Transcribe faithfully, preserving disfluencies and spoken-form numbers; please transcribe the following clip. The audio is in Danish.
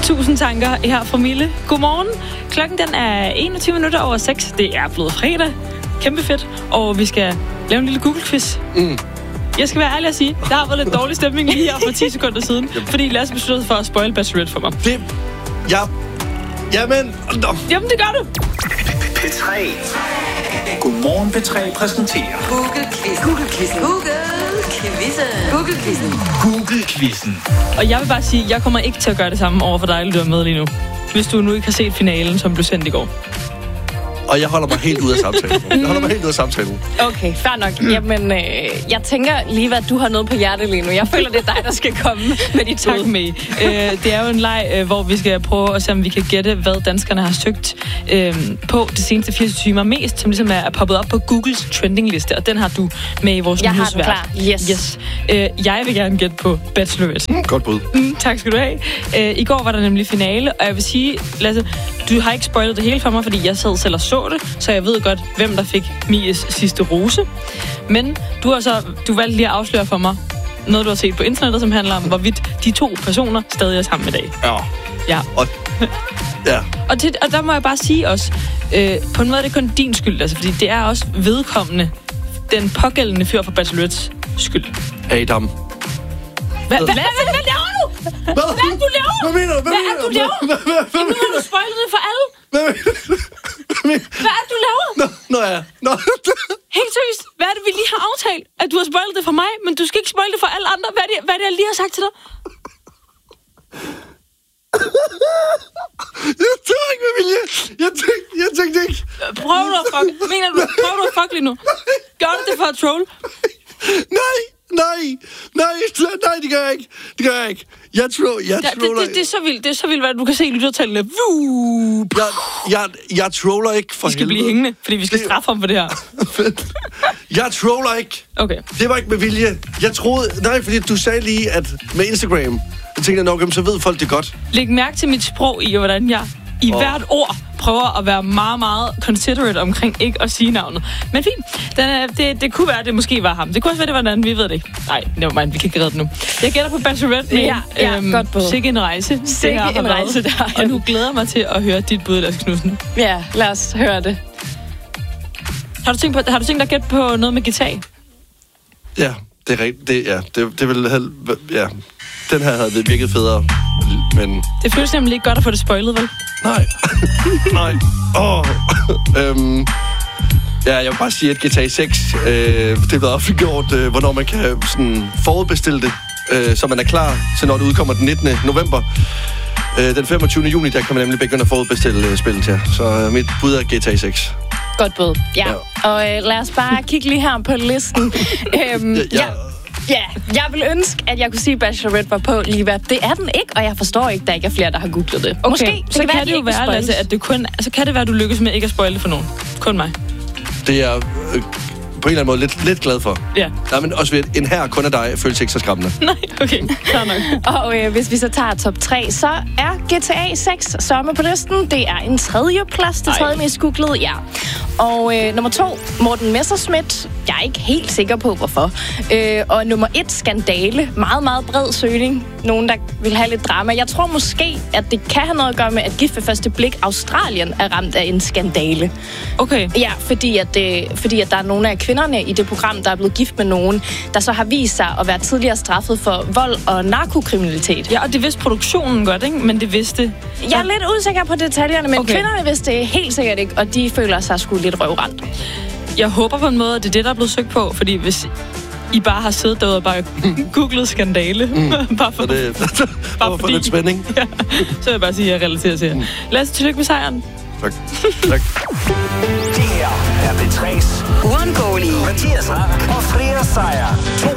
Tusind tanker her fra Mille. Godmorgen. Klokken den er enogtyve minutter over seks. Det er blevet fredag. Kæmpe fedt. Og vi skal lave en lille Google-quiz. Mm. Jeg skal være ærlig at sige, der har været lidt dårlig stemning lige her for ti sekunder siden. Fordi Lasse besluttede for at spoil Bachelorette for mig. Det... Ja... Jamen... Nå. Jamen, det gør du. P tre. Godmorgen P tre præsenterer Google-quizzen. Google-quizzen. Google-quizzen. Google-quizzen. Google-quizzen. Og jeg vil bare sige, jeg kommer ikke til at gøre det samme over for dig, du er med lige nu. Hvis du nu ikke har set finalen, som blev sendt i går. Og jeg holder mig helt ud af samtalen. Jeg holder mig helt ud af samtalen. Okay, fair nok. Jamen, øh, jeg tænker lige, at du har noget på hjertet lige nu. Jeg føler, det er dig, der skal komme med dit Tak med. Øh, det er jo en leg, øh, hvor vi skal prøve at se, om vi kan gætte, hvad danskerne har søgt øh, på de seneste fireogtyve timer mest, som ligesom er poppet op på Googles trendingliste, og den har du med i vores Jeg har nyhedsvært. den klar. Yes. yes. Øh, jeg vil gerne gætte på Bachelorette. Mm, godt bud. Mm, tak skal du have. Øh, I går var der nemlig finale, og jeg vil sige, Lasse, du har ikke spoilet det hele for mig, fordi jeg sad selv og så det, så jeg ved godt, hvem der fik Mies sidste rose. Men du har så, du valgte lige at afsløre for mig noget, du har set på internettet, som handler om, hvorvidt de to personer stadig er sammen i dag. Ja. Ja. Og, ja. Og, til, og der må jeg bare sige også, øh, på en måde er det kun din skyld, altså, fordi det er også vedkommende, den pågældende fyr for Bachelorettes skyld. Adam. Hvad, hvad, hvad, hvad laver du? Hvad er det, du laver? Hvad mener du? Hvad er det, du laver? Nu har du spoilet det for alle. Hvad er det, du laver? Nå, nå ja. Nå. Helt seriøst, hvad er det, vi lige har aftalt? At du har spoilet det for mig, men du skal ikke spoile det for alle andre. Hvad er det, hvad er det jeg lige har sagt til dig? Jeg tør ikke med vilje. Jeg tænkte, jeg tænkte ikke. Prøv du at fuck. Mener du, prøv du at fuck lige nu? Gør du det for at troll? Nej, nej, nej, nej, det gør jeg ikke. Det gør jeg ikke. Jeg tror, jeg Ja, troller. det, det, det, er så vildt, det er så vildt, hvad du kan se i lyttertallene. Jeg, jeg, jeg troller ikke for Vi skal helvede. blive hængende, fordi vi skal Det- straffe ham for det her. Jeg troller ikke. Okay. Det var ikke med vilje. Jeg troede... Nej, fordi du sagde lige, at med Instagram... Jeg tænkte nok, så ved folk det godt. Læg mærke til mit sprog i, hvordan jeg i Oh. hvert ord prøver at være meget, meget considerate omkring ikke at sige navnet. Men fint, den er, det, det kunne være, at det måske var ham. Det kunne også være, det var en anden, vi ved det ikke. Nej, nevermind, vi kan ikke redde det nu. Jeg gætter på Bachelorette med Ja, ja, godt bud. sikke en rejse. Sikke det her har en været. rejse, der. Og nu glæder jeg mig til at høre dit bud, Lasse Knudsen. Ja, lad os høre det. Har du tænkt, på, har du tænkt dig at gætte på noget med guitar? Ja, det er rigtigt. Det, ja, det, det ville have... Ja, den her havde virket federe. Men... Det føles nemlig ikke godt at få det spoilet, vel? Nej. Nej. Åh. Oh. øhm... Ja, jeg vil bare sige, at G T A seks, øh, det er blevet offentliggjort, øh, hvornår man kan sådan forudbestille det, øh, så man er klar til, når det udkommer den nittende november. Øh, den femogtyvende juni, der kan man nemlig begynde at forudbestille øh, spillet til. Så øh, mit bud er G T A seks. Godt bud. Ja, ja. Og øh, lad os bare kigge lige her på listen. øhm, Ja, ja. ja. Ja, jeg vil ønske, at jeg kunne sige, at Bachelorette var på lige hvad. Det er den ikke, og jeg forstår ikke, at der ikke er flere, der har googlet det. Okay, Måske, så kan, være, det de jo ikke vil være, spoiles. Lasse, at det kun... Så kan det være, at du lykkes med ikke at spoile det for nogen. Kun mig. Det er jeg øh, på en eller anden måde lidt, lidt glad for. Ja. Nej, men også ved, en her kun af dig føles ikke så skræmmende. Nej, okay. Klar nok. Og øh, hvis vi så tager top tre, så er G T A seks sommer på listen. Det er en tredje plads, det tredje mest googlede, ja. Og øh, nummer to, Morten Messerschmidt. Jeg er ikke helt sikker på, hvorfor. Øh, og nummer et, Skandale. Meget, meget bred søgning. Nogen, der vil have lidt drama. Jeg tror måske, at det kan have noget at gøre med, at Gift ved første blik Australien er ramt af en skandale. Okay. Ja, fordi at, øh, fordi at der er nogle af kvinderne i det program, der er blevet gift med nogen, der så har vist sig at være tidligere straffet for vold og narkokriminalitet. Ja, og det vidste produktionen godt, ikke? Men det vidste... Jeg er lidt usikker på detaljerne, men Okay. okay. kvinderne vidste det helt sikkert ikke, og de føler sig sgu lidt røvrendt. Jeg håber på en måde, at det er det, der er blevet søgt på, fordi hvis I bare har siddet derude og bare googlet skandale, mm. bare for, Så det bare var for fordi, lidt spænding. ja, så vil jeg bare sige, at jeg relaterer til jer. Mm. Lasse, tillykke med sejren. Tak. Tak. Det her er P tre's Uundgåelige. Mathias Rack og Freja Sejr. To